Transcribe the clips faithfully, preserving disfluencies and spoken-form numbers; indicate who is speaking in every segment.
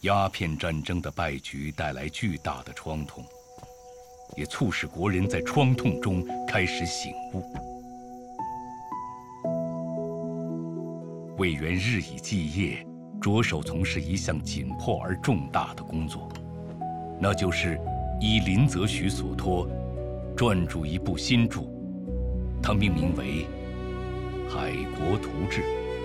Speaker 1: 鸦片战争的败局带来巨大的创痛，也促使国人在创痛中开始醒悟。魏源日以继夜，着手从事一项紧迫而重大的工作，那就是依林则徐所托，撰著一部新著，它命名为《海国图志》。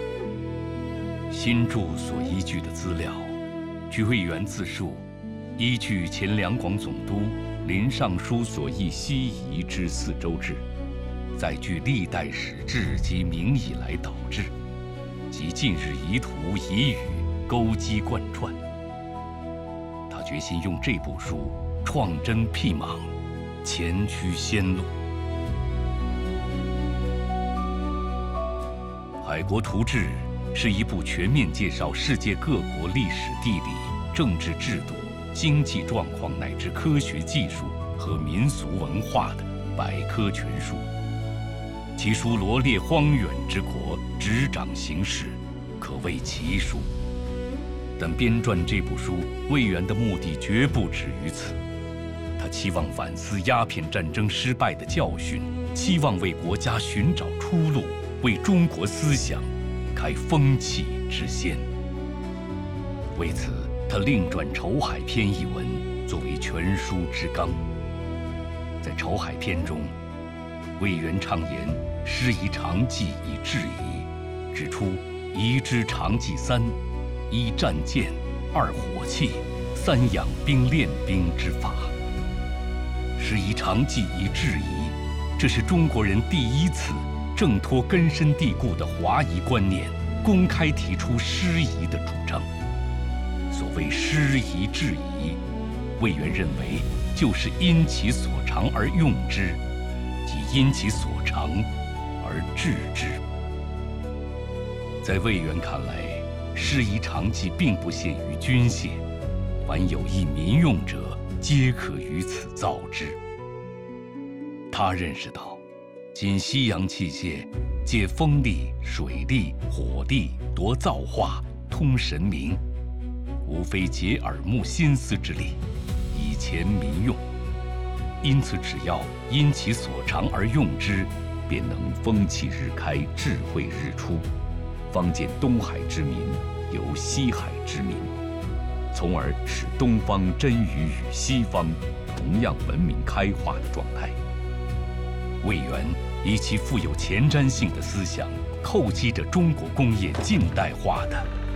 Speaker 1: 新著所依据的资料，据魏源自述，依据前两广总督林尚书所译《西夷之四州志》，再据历代史志及明以来导志，及近日遗图遗语勾稽贯穿。他决心用这部书创真辟莽，前驱先路。《海国图志》是一部全面介绍世界各国历史、地理、政治制度、经济状况乃至科学技术和民俗文化的百科全书。其书罗列荒远之国，执掌形势，可谓奇书。但编撰这部书，魏源的目的绝不止于此。他期望反思鸦片战争失败的教训，期望为国家寻找出路，为中国思想开风气之先。为此，他另撰《筹海篇》一文，作为全书之纲。在《筹海篇》中，魏源畅言师夷长技以制夷，指出夷之长技三：一战舰，二火器，三养兵练兵之法。师夷长技以制夷，这是中国人第一次挣脱根深蒂固的华夷观念，公开提出师夷的主张。所谓师夷制夷，魏源认为就是因其所长而用之，即因其所长而治之。在魏源看来，师夷长技并不限于军械，凡有益民用者，皆可于此造之。他认识到，今西洋器械借风力、水力、火力夺造化，通神明，无非竭耳目心思之力，以前民用。因此，只要因其所长而用之，便能风气日开，智慧日出，方见东海之民由西海之民，从而使东方臻于与西方同样文明开化的状态。魏源以其富有前瞻性的思想，叩击着中国工业近代化的